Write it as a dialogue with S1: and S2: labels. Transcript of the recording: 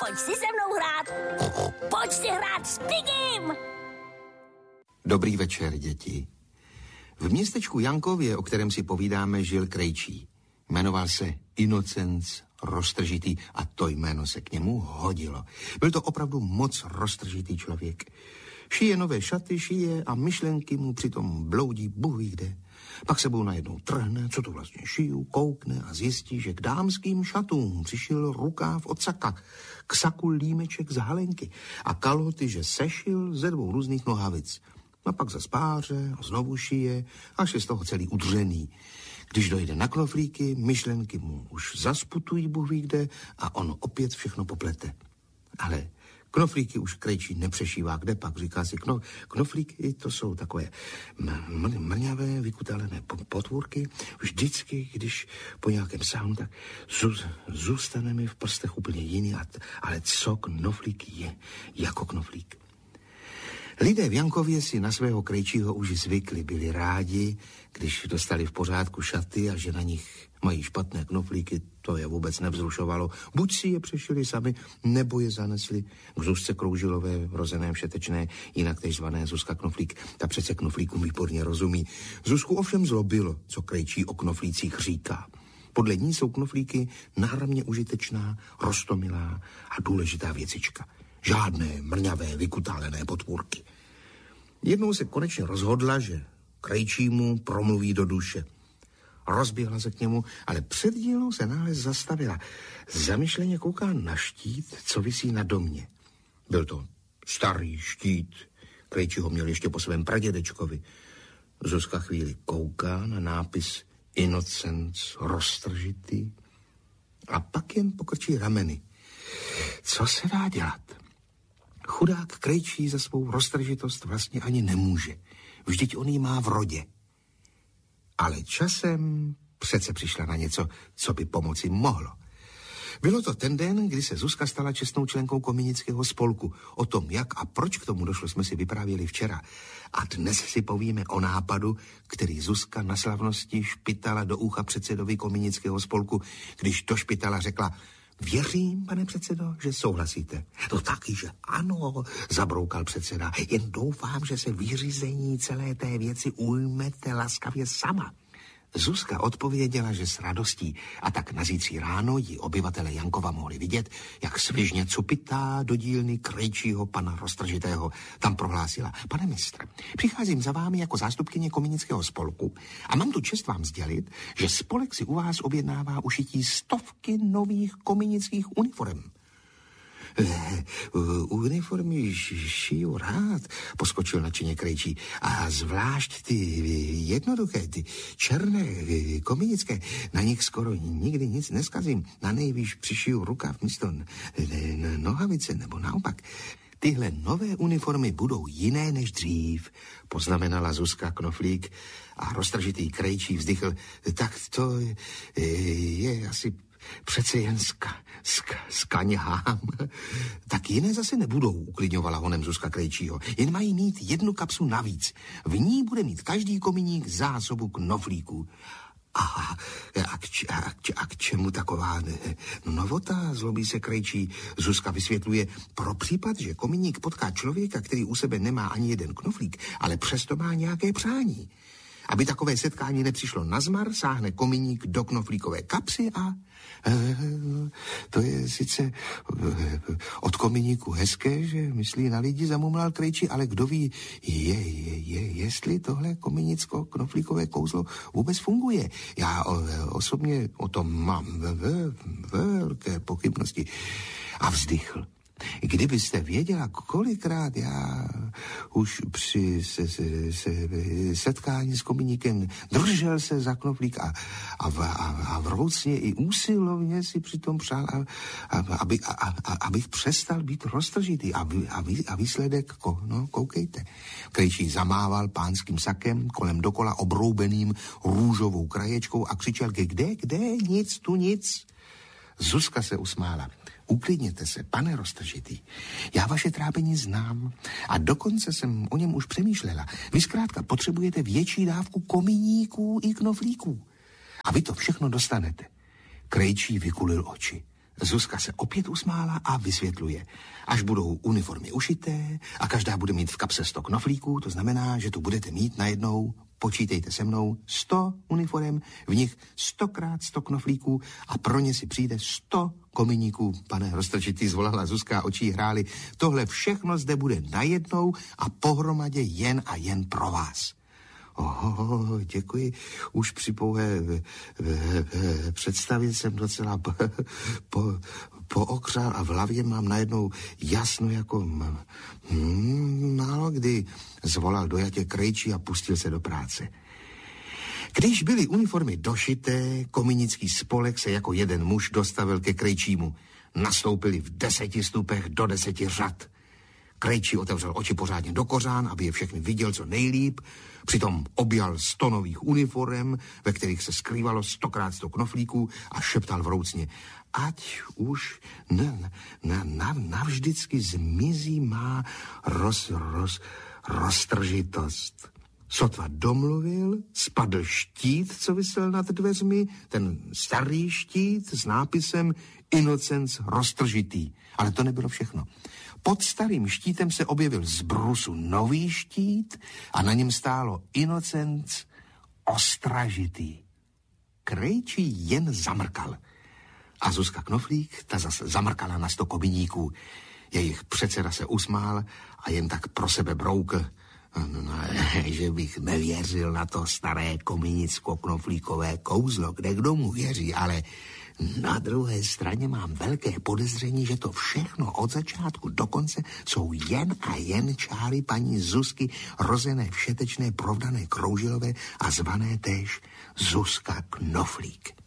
S1: Pojď si se mnou hrát. Pojď si hrát s Pigim.
S2: Dobrý večer, děti. V městečku Jankově, o kterém si povídáme, žil krejčí. Jmenoval se Inocenc Roztržitý a to jméno se k němu hodilo. Byl to opravdu moc roztržitý člověk. Šije nové šaty, šije a myšlenky mu přitom bloudí bůh ví kde. Pak sebou najednou trhne, co to vlastně šiju, koukne a zjistí, že k dámským šatům přišil rukáv od saka, k saku límeček z halenky a kalhoty, že sešil ze 2 různých nohavic. A pak zas páře a znovu šije, až je z toho celý udřený. Když dojde na knoflíky, myšlenky mu už zasputují bůh ví kde a on opět všechno poplete. Ale knoflíky už krejčí nepřešívá, kde pak říká si, knoflíky to jsou takové mrňavé, vykutálené potvůrky. Vždycky, když po nějakém sáhnu, tak zůstane mi v prstech úplně jiný, ale co knoflík je jako knoflík. Lidé v Jankově si na svého krejčího už zvykli, byli rádi, když dostali v pořádku šaty a že na nich mají špatné knoflíky, to je vůbec nevzrušovalo. Buď si je přešili sami, nebo je zanesli k Zuzce Kroužilové, rozené všetečné, jinak tež zvané Zuzka Knoflík. Ta přece knoflíkům výborně rozumí. Zuzku ovšem zlobilo, co krejčí o knoflících říká. Podle ní jsou knoflíky náramně užitečná, roztomilá a důležitá věcička. Žádné mrňavé, vykutálené potvůrky. Jednou se konečně rozhodla, že krejčímu promluví do duše. Rozběhla se k němu, ale před dílnou se náhle zastavila. Zamyšleně kouká na štít, co visí na domě. Byl to starý štít. Krejčí ho měl ještě po svém pradědečkovi. Zuzka chvíli kouká na nápis Inocenc Roztržitý a pak jen pokrčí rameny. Co se dá dělat? Chudák krejčí za svou roztržitost vlastně ani nemůže. Vždyť on ji má v rodě. Ale časem přece přišla na něco, co by pomoci mohlo. Bylo to ten den, kdy se Zuzka stala čestnou členkou Kominického spolku. O tom, jak a proč k tomu došlo, jsme si vyprávěli včera. A dnes si povíme o nápadu, který Zuzka na slavnosti špitala do ucha předsedovi Kominického spolku, když do špitala řekla: Věřím, pane předsedo, že souhlasíte. To taky, že ano, zabroukal předseda. Jen doufám, že se vyřízení celé té věci ujmete laskavě sama. Zuzka odpověděla, že s radostí, a tak na zítří ráno ji obyvatele Jankova mohli vidět, jak svižně cupitá do dílny krejčího pana Roztržitého. Tam prohlásila: Pane mistr, přicházím za vámi jako zástupkyně Kominického spolku a mám tu čest vám sdělit, že spolek si u vás objednává ušití 100 nových kominických uniform. Uniformy šiju rád, poskočil nadšeně krejčí. A zvlášť ty jednoduché, ty černé, kominické, na nich skoro nikdy nic neskazím. Na nejvýš přišiju rukáv místo nohavice, nebo naopak. Tyhle nové uniformy budou jiné než dřív, poznamenala Zuzka Knoflík a Roztržitý krejčí vzdychl. Tak to je asi přece jen skaňhám. Tak jiné zase nebudou, uklidňovala honem Zuzka krejčího. Jen mají mít 1 kapsu navíc. V ní bude mít každý kominík zásobu knoflíků. A k čemu taková novota, zlobí se krejčí. Zuzka vysvětluje: pro případ, že kominík potká člověka, který u sebe nemá ani 1 knoflík, ale přesto má nějaké přání. Aby takové setkání nepřišlo nazmar, sáhne kominík do knoflíkové kapsy a to je sice od kominíku hezké, že myslí na lidi, zamumlal krejčí, ale kdo ví, jestli tohle kominicko-knoflíkové kouzlo vůbec funguje. Já osobně o tom mám velké pochybnosti. A vzdychl. Kdybyste věděla, kolikrát já už při setkání s kominíkem držel se za knoflík a vroucně i úsilovně si přitom přál, abych přestal být roztržitý. A výsledek, koukejte. Krejčí zamával pánským sakem kolem dokola obroubeným růžovou kraječkou a křičel: kde, nic, tu nic. Zuzka se usmála. Uklidněte se, pane Roztržitý. Já vaše trápení znám a dokonce jsem o něm už přemýšlela. Vy zkrátka potřebujete větší dávku kominíků i knoflíků. A vy to všechno dostanete. Krejčí vykulil oči. Zuzka se opět usmála a vysvětluje. Až budou uniformy ušité a každá bude mít v kapse 100 knoflíků, to znamená, že tu budete mít najednou, počítejte se mnou, 100 uniform, v nich 100x 100 knoflíků a pro ně si přijde 100 kominíků. Pane Roztržitý, zvolala Zuzka, očí hrály. Tohle všechno zde bude najednou a pohromadě jen a jen pro vás. Děkuji. Už při pouhé představě jsem docela pookřál a v hlavě mám najednou jasno jako málo kdy, zvolal dojatě Krejčí a pustil se do práce. Když byly uniformy došité, kominický spolek se jako jeden muž dostavil ke Krejčímu. Nastoupili v 10 stupech do 10 řad. Krejčí otevřel oči pořádně do kořán, aby je všechny viděl co nejlíp, přitom objal 100 nových uniform, ve kterých se skrývalo 100x 100 knoflíků a šeptal vroucně: ať už navždycky zmizí má roztržitost. Sotva domluvil, spadl štít, co visel nad dveřmi, ten starý štít s nápisem Inocenc roztržitý. Ale to nebylo všechno. Pod starým štítem se objevil z brusu nový štít a na něm stálo Inocenc ostražitý. Krejčí jen zamrkal. A Zuzka Knoflík, ta zase zamrkala na 100 kominíků. Jejich předseda se usmál a jen tak pro sebe broukl: no, že bych nevěřil na to staré kominicko-knoflíkové kouzlo, kde kdo mu věří, ale na druhé straně mám velké podezření, že to všechno od začátku do konce jsou jen a jen čáry paní Zuzky, rozené, všetečné, provdané Kroužilové a zvané též Zuzka Knoflík.